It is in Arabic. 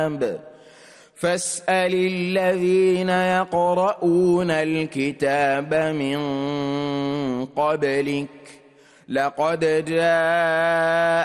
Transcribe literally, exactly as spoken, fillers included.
فاسأل الذين يقرؤون الكتاب من قبلك لقد جاء